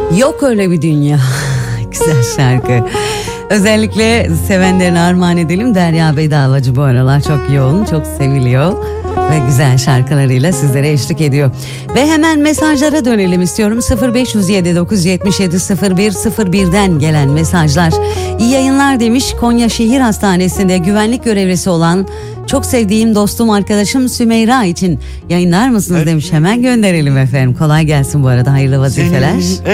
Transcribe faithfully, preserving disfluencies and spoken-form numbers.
Yok öyle bir dünya. Güzel şarkı. Özellikle sevenlerine armağan edelim. Derya Bedavacı bu aralar çok yoğun, çok seviliyor ve güzel şarkılarıyla sizlere eşlik ediyor. Ve hemen mesajlara dönelim istiyorum. sıfır beş yüz yedi dokuz yüz yetmiş yedi sıfır bir sıfır bir'den gelen mesajlar. İyi yayınlar demiş. Konya Şehir Hastanesi'nde güvenlik görevlisi olan çok sevdiğim dostum, arkadaşım Sümeyra için yayınlar mısınız demiş. Hemen gönderelim efendim. Kolay gelsin bu arada, hayırlı vazifeler.